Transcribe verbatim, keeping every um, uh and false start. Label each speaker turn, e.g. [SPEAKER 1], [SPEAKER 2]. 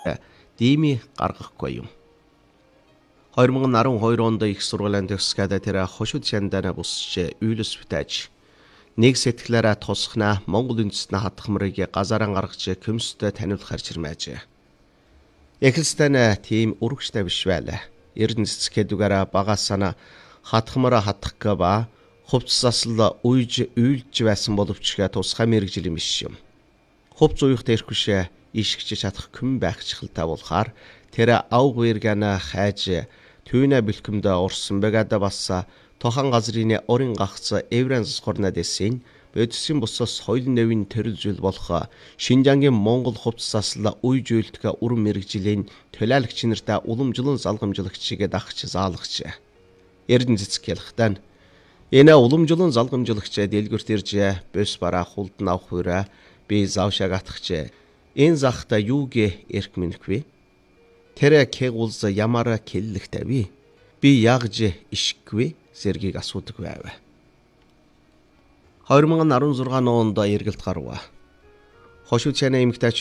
[SPEAKER 1] дими гаргахгүй юм. хоёр мянга арван хоёр онд их сургуулийн төгсгөөд тэр хошууд шандана бусч үйлс бүтээж нэг сэтгэлээрээ тусахна Монгол үндэстний хатгамрыг газараа гаргаж көмстэй таниулах харж ирмэж. Эхэлстэн тийм үргэжтэй биш байлаа. Эрдэнэ цэцгэдүгээрээ багасана хатгамраа хатгах ба хувцсасл уйж үйлж байсан боловч тусгай мэрэгжил юм биш юм. Хувц уйх тэрхвшээ ишгч чадах күн байх чухалтай болохоор тэр ав гэргана хайж түүнэ бэлкэмдэ орсон бэгада бас тохан газрын орин гагц эврэнс хорнад эсийн бодисын бусаас соёл нэвийн төрөл зүйл болох Шинжангийн Монгол хувцсасл уйж үйлдэх уран мэрэгжлийн төлөөлөгч нартай уламжлан залгамжлагчийг дагч заалгач. Эрдэнэ цэцгэлхтэн энэ уламжлан залгамжлагч дэлгүрт ирж бус бараа хулдан авах хүрээ би завшааг атгч. Энэ захта юуг эрх минэхвэ? Тэр кегулз ямар келлэгтэй би? Би ягж ишгвэ? Сэргийг асуудаг байв. хоёр мянга арван зургаан онд эргэлт гарав. Хошууд чанаа эмэгтэй